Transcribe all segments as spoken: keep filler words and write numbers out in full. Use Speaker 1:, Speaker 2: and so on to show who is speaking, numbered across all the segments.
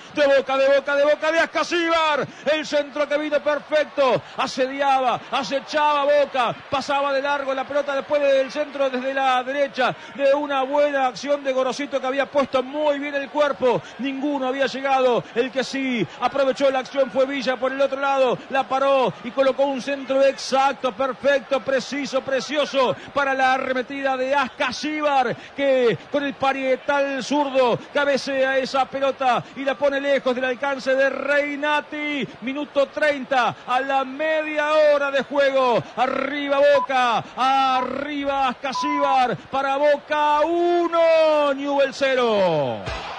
Speaker 1: de Boca, de Boca, de Boca, de Ascasíbar. El centro que vino perfecto, asediaba, acechaba Boca, pasaba de largo la pelota después del centro desde la derecha, de una buena acción de Gorosito que había puesto muy bien el cuerpo, ninguno había llegado, el que sí aprovechó la acción fue Villa por el otro lado, la paró y colocó un centro exacto, perfecto, preciso, precioso para la arremetida de Ascasíbar, que con el parietal zurdo cabecea esa pelota y la pone lejos del alcance de Reinati. Minuto treinta a la media hora de juego. Arriba Boca, arriba Ascasíbar, para Boca uno, Newell's cero.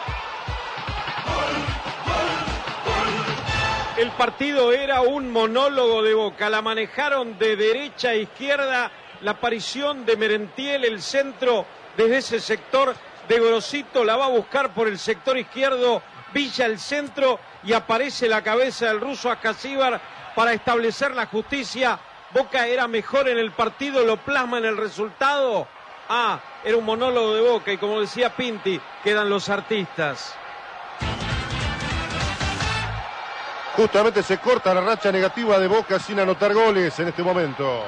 Speaker 2: El partido era un monólogo de Boca, la manejaron de derecha a izquierda, la aparición de Merentiel, el centro desde ese sector de Gorosito, la va a buscar por el sector izquierdo, Villa el centro y aparece la cabeza del ruso Ascasíbar para establecer la justicia. Boca era mejor en el partido, lo plasma en el resultado. Ah, era un monólogo de Boca y como decía Pinti, quedan los artistas.
Speaker 3: Justamente se corta la racha negativa de Boca sin anotar goles en este momento.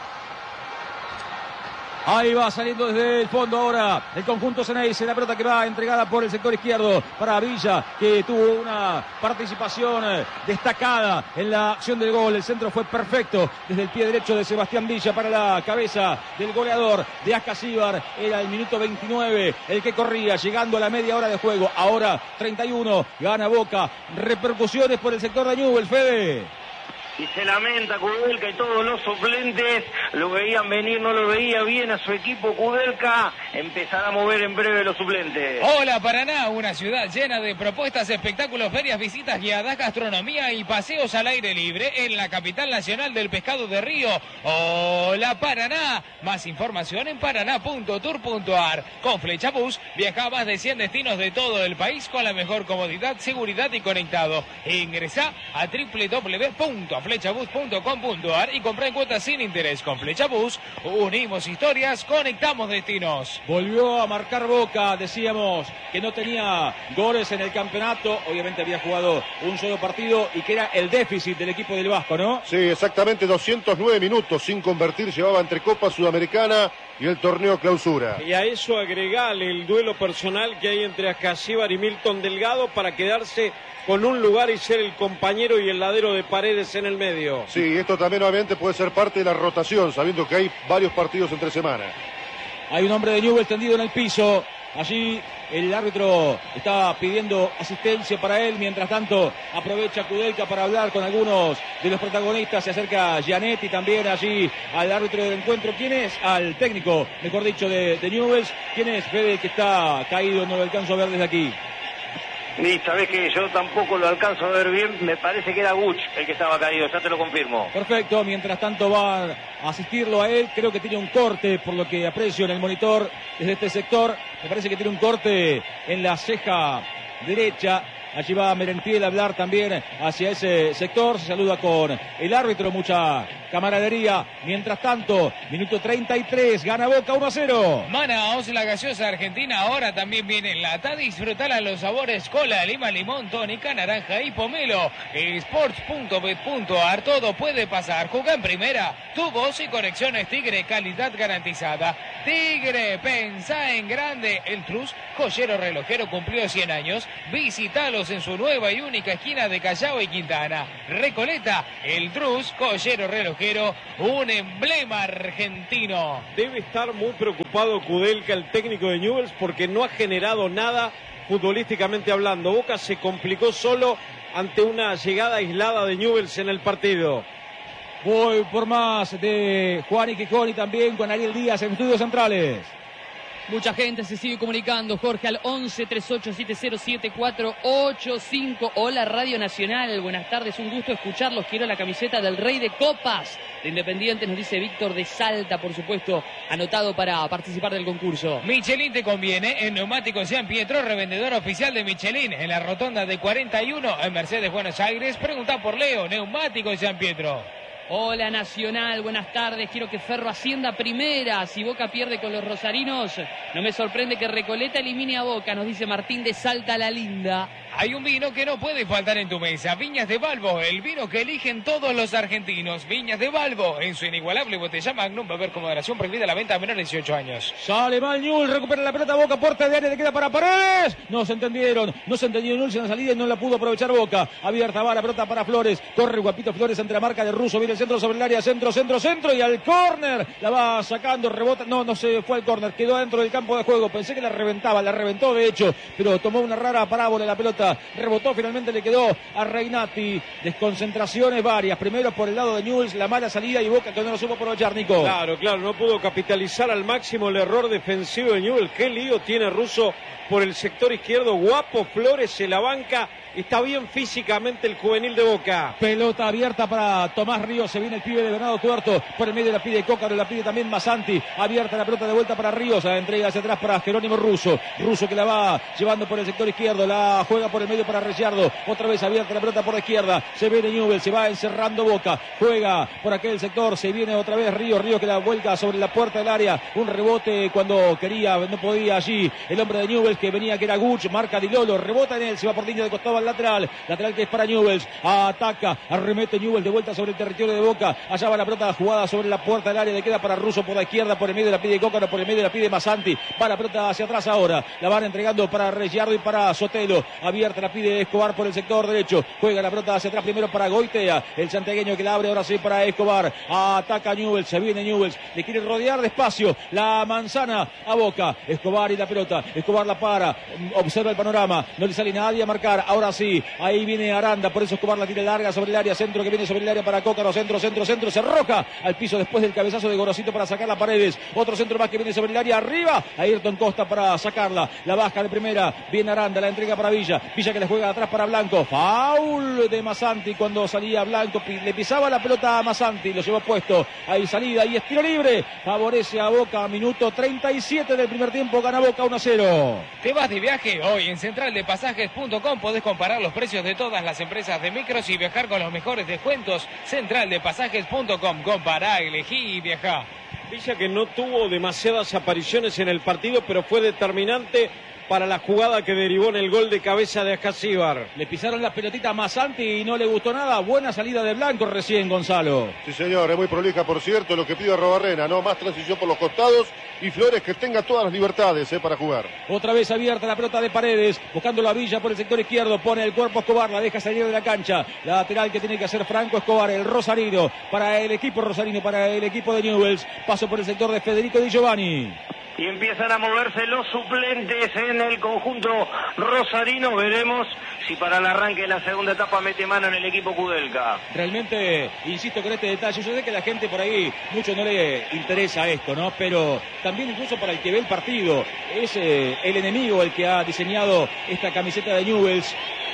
Speaker 1: Ahí va saliendo desde el fondo ahora el conjunto Ceneice, la pelota que va entregada por el sector izquierdo para Villa, que tuvo una participación destacada en la acción del gol. El centro fue perfecto desde el pie derecho de Sebastián Villa para la cabeza del goleador de Ascasíbar. Era el minuto veintinueve el que corría, llegando a la media hora de juego. Ahora treinta y uno, gana Boca. Repercusiones por el sector de Newell's, Fede.
Speaker 4: Y se lamenta Kudelka y todos los suplentes, lo veían venir, no lo veía bien a su equipo Kudelka, empezará a mover en breve los suplentes.
Speaker 5: Hola Paraná, una ciudad llena de propuestas, espectáculos, ferias, visitas guiadas, gastronomía y paseos al aire libre en la capital nacional del pescado de río. Hola Paraná, más información en paraná punto tour punto ar. Con Flecha Bus viaja a más de cien destinos de todo el país con la mejor comodidad, seguridad y conectado. Ingresá a doble u doble u doble u punto flechabus punto com punto ar y comprá en cuotas sin interés. Con Flechabus unimos historias, conectamos destinos.
Speaker 1: Volvió a marcar Boca, decíamos que no tenía goles en el campeonato, obviamente había jugado un solo partido y que era el déficit del equipo del Vasco, ¿no?
Speaker 3: Sí, exactamente, doscientos nueve minutos sin convertir, llevaba entre Copa Sudamericana y el torneo Clausura.
Speaker 2: Y a eso agregale el duelo personal que hay entre Ascasíbar y Milton Delgado para quedarse con un lugar y ser el compañero y el ladero de Paredes en el medio.
Speaker 3: Sí, esto también obviamente puede ser parte de la rotación, sabiendo que hay varios partidos entre semana.
Speaker 1: Hay un hombre de Newell's tendido en el piso. Allí el árbitro está pidiendo asistencia para él. Mientras tanto aprovecha Kudelka para hablar con algunos de los protagonistas. Se acerca Gianetti también allí al árbitro del encuentro. ¿Quién es? Al técnico, mejor dicho, de, de Newell's. ¿Quién es, Fede, que está caído? No lo alcanzo a ver desde aquí.
Speaker 4: Y sabés que yo tampoco lo alcanzo a ver bien, me parece que era Buch el que estaba caído, ya te lo confirmo.
Speaker 1: Perfecto, mientras tanto va a asistirlo a él, creo que tiene un corte, por lo que aprecio en el monitor desde este sector, me parece que tiene un corte en la ceja derecha. Allí va Merentiel a hablar también hacia ese sector. Se saluda con el árbitro, mucha camaradería. Mientras tanto, minuto treinta y tres, gana Boca uno a cero.
Speaker 5: Manaos, la gaseosa argentina, ahora también viene en lata. Disfrutala los sabores cola, lima, limón, tónica, naranja y pomelo. Sports punto bet punto ar, todo puede pasar. Juega en primera. Tu voz y conexiones Tigre, calidad garantizada. Tigre, pensá en grande. El Trus, joyero relojero, cumplió cien años. Visítalos en su nueva y única esquina de Callao y Quintana. Recoleta, el Trus, joyero relojero, un emblema argentino.
Speaker 2: Debe estar muy preocupado Kudelka, el técnico de Newell's, porque no ha generado nada futbolísticamente hablando. Boca se complicó solo ante una llegada aislada de Newell's en el partido.
Speaker 1: Voy por más de Juan y Quijón y también con Ariel Díaz en estudios centrales.
Speaker 6: Mucha gente se sigue comunicando, Jorge, al once, treinta y ocho, setenta, siete cuatro ocho cinco. Hola, Radio Nacional. Buenas tardes, un gusto escucharlos. Quiero la camiseta del Rey de Copas de Independiente, nos dice Víctor de Salta, por supuesto, anotado para participar del concurso.
Speaker 5: Michelin te conviene. En Neumáticos San Pietro, revendedor oficial de Michelin, en la rotonda de cuarenta y uno, en Mercedes, Buenos Aires. Pregunta por Leo, Neumáticos San Pietro.
Speaker 6: Hola Nacional, buenas tardes, quiero que Ferro ascienda primera, si Boca pierde con los rosarinos, no me sorprende que Recoleta elimine a Boca, nos dice Martín de Salta la Linda.
Speaker 5: Hay un vino que no puede faltar en tu mesa. Viñas de Balbo, el vino que eligen todos los argentinos. Viñas de Balbo, en su inigualable botella Magnum, beber con moderación, prohibida la venta a menores de dieciocho años.
Speaker 1: Sale mal Newell's, recupera la pelota Boca, puerta de área, le queda para Paredes. No se entendieron, no se entendió Newell's en la salida y no la pudo aprovechar Boca. Abierta va la pelota para Flores, corre Guapito Flores entre la marca de Russo, viene el centro sobre el área, centro, centro, centro y al córner. La va sacando, rebota, no, no se fue al córner, quedó dentro del campo de juego. Pensé que la reventaba, la reventó de hecho, pero tomó una rara parábola la pelota, rebotó, finalmente le quedó a Reinati. Desconcentraciones varias, primero por el lado de Newell's, la mala salida y Boca que no lo supo aprovechar, Nico.
Speaker 2: Claro, claro, no pudo capitalizar al máximo el error defensivo de Newell's. Qué lío tiene Russo por el sector izquierdo. Guapo Flores se la banca. Está bien físicamente el juvenil de Boca.
Speaker 1: Pelota abierta para Tomás Ríos. Se viene el pibe de Bernardo Tuerto. Por el medio la pide Cócaro, la pide también Masanti. Abierta la pelota de vuelta para Ríos. La entrega hacia atrás para Jerónimo Russo. Russo que la va llevando por el sector izquierdo. La juega por el medio para Ricciardo. Otra vez abierta la pelota por la izquierda. Se viene Newell's. Se va encerrando Boca. Juega por aquel sector. Se viene otra vez Ríos. Ríos que la vuelca sobre la puerta del área. Un rebote cuando quería. No podía allí. El hombre de Newell's que venía que era Guch. Marca Di Lolo. Rebota en él. Se va por línea de costado al lateral, lateral que es para Newell's, ataca, arremete Newell's de vuelta sobre el territorio de Boca, allá va la pelota jugada sobre la puerta del área, le queda para Russo por la izquierda, por el medio la pide Cócaro, por el medio la pide Masanti, va la pelota hacia atrás ahora, la van entregando para Ricciardo y para Sotelo, abierta la pide Escobar por el sector derecho, juega la pelota hacia atrás primero para Goitea, el santiagueño que la abre ahora sí para Escobar, ataca Newell's, se viene Newell's, le quiere rodear despacio la manzana a Boca, Escobar y la pelota, Escobar la para, observa el panorama, no le sale nadie a marcar, ahora sí, ahí viene Aranda, por eso Escobar la tira larga sobre el área, centro que viene sobre el área para Cócaro, centro, centro, centro, se arroja al piso después del cabezazo de Gorosito para sacar la Paredes, otro centro más que viene sobre el área, arriba, Ayrton Costa para sacarla, la baja de primera, viene Aranda, la entrega para Villa, Villa que le juega atrás para Blanco, foul de Masanti cuando salía Blanco, le pisaba la pelota a Masanti, lo llevó puesto, ahí salida y estilo libre, favorece a Boca, minuto treinta y siete del primer tiempo, gana Boca uno a cero.
Speaker 5: ¿Te vas de viaje? Hoy en central de pasajes punto com podés comparar los precios de todas las empresas de micros y viajar con los mejores descuentos. central de pasajes punto com, compará, elegí y viajá.
Speaker 2: Villa que no tuvo demasiadas apariciones en el partido, pero fue determinante para la jugada que derivó en el gol de cabeza de Ajacíbar.
Speaker 1: Le pisaron las pelotitas a Masanti y no le gustó nada. Buena salida de Blanco recién, Gonzalo.
Speaker 3: Sí, señor, es muy prolija, por cierto, lo que pide Robarrena, ¿no? Más transición por los costados y Flores que tenga todas las libertades ¿eh? para jugar.
Speaker 1: Otra vez abierta la pelota de Paredes, buscando la Villa por el sector izquierdo, pone el cuerpo Escobar, la deja salir de la cancha. La lateral que tiene que hacer Franco Escobar, el rosarino, para el equipo rosarino, para el equipo de Newell's. Paso por el sector de Federico Di Giovanni.
Speaker 4: Y empiezan a moverse los suplentes en el conjunto rosarino. Veremos si para el arranque de la segunda etapa mete mano en el equipo Kudelka.
Speaker 1: Realmente, insisto con este detalle, yo sé que a la gente por ahí mucho no le interesa esto, ¿no? Pero también incluso para el que ve el partido, es eh, el enemigo el que ha diseñado esta camiseta de Newell's,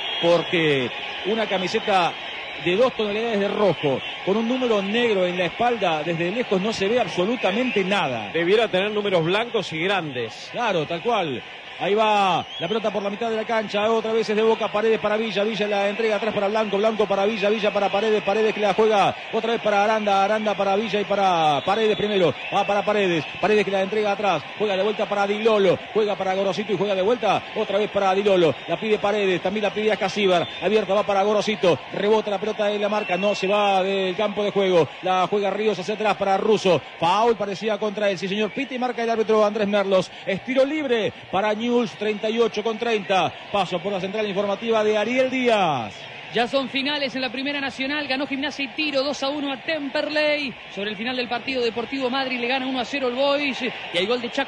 Speaker 1: porque una camiseta de dos tonalidades de rojo, con un número negro en la espalda, desde lejos no se ve absolutamente nada.
Speaker 2: Debiera tener números blancos y grandes.
Speaker 1: Claro, tal cual. Ahí va la pelota por la mitad de la cancha, otra vez es de Boca, Paredes para Villa, Villa la entrega atrás para Blanco, Blanco para Villa, Villa para Paredes, Paredes que la juega otra vez para Aranda, Aranda para Villa y para Paredes primero, va para Paredes, Paredes que la entrega atrás, juega de vuelta para Di Lolo, juega para Gorosito y juega de vuelta otra vez para Di Lolo, la pide Paredes, también la pide a Casíbar, abierta va para Gorosito, rebota la pelota de la marca, no se va del campo de juego, la juega Ríos hacia atrás para Russo, foul parecía contra él, sí señor, pita y marca el árbitro Andrés Merlos, estiro libre para Newell's, treinta y ocho con treinta. Paso por la central informativa de Ariel Díaz.
Speaker 6: Ya son finales en la Primera Nacional. Ganó Gimnasia y Tiro dos a uno a Temperley. Sobre el final del partido, Deportivo Madrid le gana uno a cero el Boys. Y hay gol de Chaco.